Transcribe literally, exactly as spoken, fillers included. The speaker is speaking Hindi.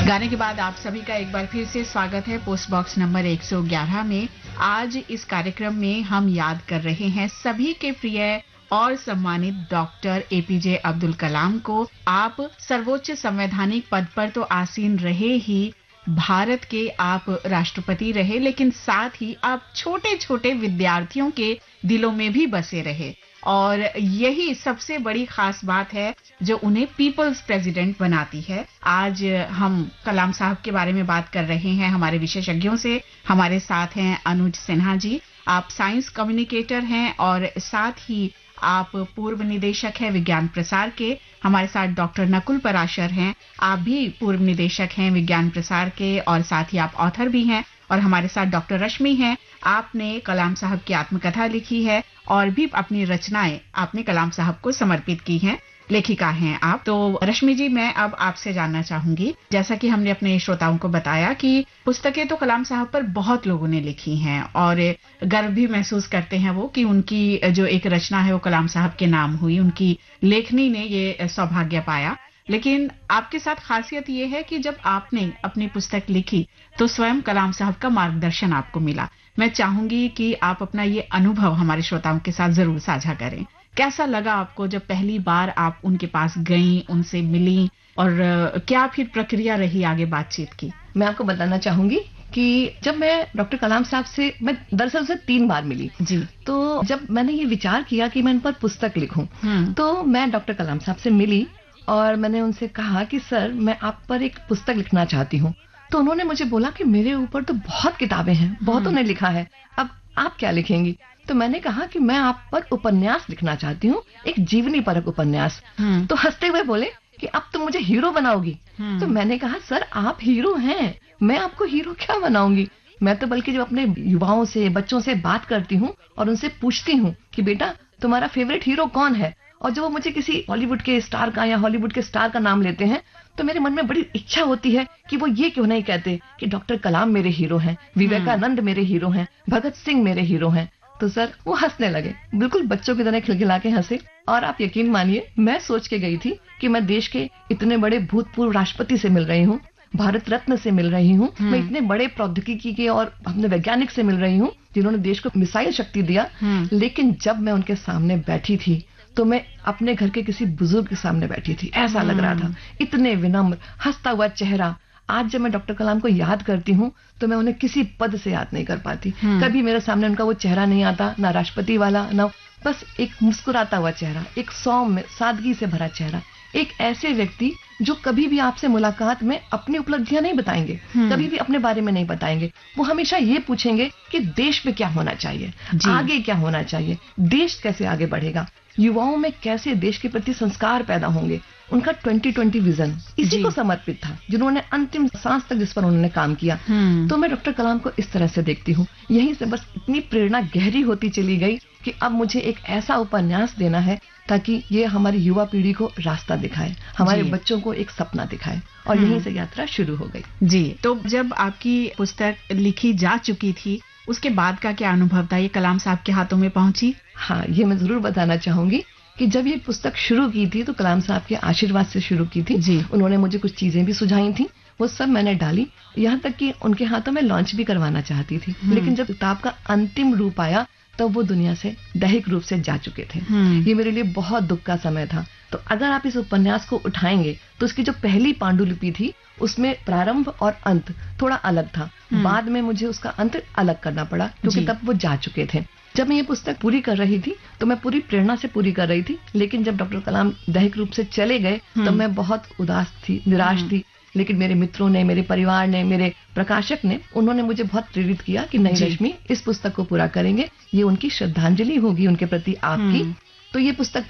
गाने के बाद आप सभी का एक बार फिर से स्वागत है पोस्ट बॉक्स नंबर एक सौ ग्यारह में। आज इस कार्यक्रम में हम याद कर रहे हैं सभी के प्रिय और सम्मानित डॉक्टर एपीजे अब्दुल कलाम को। आप सर्वोच्च संवैधानिक पद पर तो आसीन रहे ही, भारत के आप राष्ट्रपति रहे, लेकिन साथ ही आप छोटे छोटे विद्यार्थियों के दिलों में भी बसे रहे और यही सबसे बड़ी खास बात है जो उन्हें पीपल्स प्रेसिडेंट बनाती है। आज हम कलाम साहब के बारे में बात कर रहे हैं हमारे विशेषज्ञों से। हमारे साथ हैं अनुज सिन्हा जी, आप साइंस कम्युनिकेटर हैं और साथ ही आप पूर्व निदेशक हैं विज्ञान प्रसार के। हमारे साथ डॉक्टर नकुल पराशर हैं, आप भी पूर्व निदेशक हैं विज्ञान प्रसार के और साथ ही आप ऑथर भी हैं। और हमारे साथ डॉक्टर रश्मि हैं, आपने कलाम साहब की आत्मकथा लिखी है और भी अपनी रचनाएं आपने कलाम साहब को समर्पित की हैं, लेखिका हैं आप। तो रश्मि जी, मैं अब आपसे जानना चाहूंगी, जैसा कि हमने अपने श्रोताओं को बताया कि पुस्तकें तो कलाम साहब पर बहुत लोगों ने लिखी हैं और गर्व भी महसूस करते हैं वो कि उनकी जो एक रचना है वो कलाम साहब के नाम हुई, उनकी लेखनी ने ये सौभाग्य पाया। लेकिन आपके साथ खासियत ये है कि जब आपने अपनी पुस्तक लिखी तो स्वयं कलाम साहब का मार्गदर्शन आपको मिला। मैं चाहूंगी कि आप अपना ये अनुभव हमारे श्रोताओं के साथ जरूर साझा करें। कैसा लगा आपको जब पहली बार आप उनके पास गईं, उनसे मिली और क्या फिर प्रक्रिया रही आगे बातचीत की? मैं आपको बताना चाहूंगी कि जब मैं डॉक्टर कलाम साहब से, मैं दरअसल से तीन बार मिली जी, तो जब मैंने ये विचार किया कि मैं इन पर पुस्तक लिखूं तो मैं डॉक्टर कलाम साहब से मिली और मैंने उनसे कहा कि सर मैं आप पर एक पुस्तक लिखना चाहती हूँ। तो उन्होंने मुझे बोला कि मेरे ऊपर तो बहुत किताबें हैं, बहुतों ने लिखा है, अब आप क्या लिखेंगी? तो मैंने कहा कि मैं आप पर उपन्यास लिखना चाहती हूँ, एक जीवनी परक उपन्यास। तो हंसते हुए बोले कि अब तुम मुझे हीरो बनाओगी। तो मैंने कहा सर आप हीरो हैं, मैं आपको हीरो क्या बनाऊंगी? मैं तो बल्कि जब अपने युवाओं से, बच्चों से बात करती हूँ और उनसे पूछती हूँ कि बेटा तुम्हारा फेवरेट हीरो कौन है, और जब वो मुझे किसी बॉलीवुड के स्टार का या हॉलीवुड के स्टार का नाम लेते हैं तो मेरे मन में बड़ी इच्छा होती है कि वो ये क्यों नहीं कहते कि डॉक्टर कलाम मेरे हीरो हैं, विवेकानंद मेरे हीरो हैं, भगत सिंह मेरे हीरो हैं। तो सर वो हंसने लगे, बिल्कुल बच्चों की तरह खिलखिला के हंसे। और आप यकीन मानिए मैं सोच के गई थी कि मैं देश के इतने बड़े भूतपूर्व राष्ट्रपति से मिल रही हूँ, भारत रत्न से मिल रही हूँ, मैं इतने बड़े प्रौद्योगिकी के और अपने वैज्ञानिक से मिल रही हूँ जिन्होंने देश को मिसाइल शक्ति दिया। लेकिन जब मैं उनके सामने बैठी थी तो मैं अपने घर के किसी बुजुर्ग के सामने बैठी थी, ऐसा लग रहा था। इतने विनम्र, हंसता हुआ चेहरा। आज जब मैं डॉक्टर कलाम को याद करती हूँ तो मैं उन्हें किसी पद से याद नहीं कर पाती। कभी मेरे सामने उनका वो चेहरा नहीं आता, ना राष्ट्रपति वाला, ना, बस एक मुस्कुराता हुआ चेहरा, एक सौम्य सादगी से भरा चेहरा, एक ऐसे व्यक्ति जो कभी भी आपसे मुलाकात में अपनी उपलब्धियां नहीं बताएंगे, कभी भी अपने बारे में नहीं बताएंगे। वो हमेशा ये पूछेंगे कि देश में क्या होना चाहिए, आगे क्या होना चाहिए, देश कैसे आगे बढ़ेगा, युवाओं में कैसे देश के प्रति संस्कार पैदा होंगे। उनका ट्वेंटी ट्वेंटी विजन इसी को समर्पित था, जिन्होंने अंतिम सांस तक जिस पर उन्होंने काम किया। तो मैं डॉक्टर कलाम को इस तरह से देखती हूँ। यहीं से बस इतनी प्रेरणा गहरी होती चली गई कि अब मुझे एक ऐसा उपन्यास देना है ताकि ये हमारी युवा पीढ़ी को रास्ता दिखाए, हमारे बच्चों को एक सपना दिखाए, और यहीं से यात्रा शुरू हो गई। जी, तो जब आपकी पुस्तक लिखी जा चुकी थी उसके बाद का क्या अनुभव था? ये कलाम साहब के हाथों में पहुंची? हाँ, ये मैं जरूर बताना चाहूंगी कि जब ये पुस्तक शुरू की थी तो कलाम साहब के आशीर्वाद से शुरू की थी जी। उन्होंने मुझे कुछ चीजें भी सुझाई थी, वो सब मैंने डाली, यहाँ तक कि उनके हाथों में लॉन्च भी करवाना चाहती थी। लेकिन जब किताब का अंतिम रूप आया तब तो वो दुनिया से दैहिक रूप से जा चुके थे। ये मेरे लिए बहुत दुख का समय था। तो अगर आप इस उपन्यास को उठाएंगे तो उसकी जो पहली पांडुलिपि थी उसमें प्रारंभ और अंत थोड़ा अलग था। बाद में मुझे उसका अंत अलग करना पड़ा क्योंकि तब वो जा चुके थे। जब मैं ये पुस्तक पूरी कर रही थी तो मैं पूरी प्रेरणा से पूरी कर रही थी, लेकिन जब डॉक्टर कलाम दैहिक रूप से चले गए तब मैं बहुत उदास थी, निराश थी। लेकिन मेरे मित्रों ने, मेरे परिवार ने, मेरे प्रकाशक ने, उन्होंने मुझे बहुत प्रेरित किया कि नहीं रश्मि, इस पुस्तक को पूरा करेंगे, ये उनकी श्रद्धांजलि होगी उनके प्रति आपकी। तो ये पुस्तक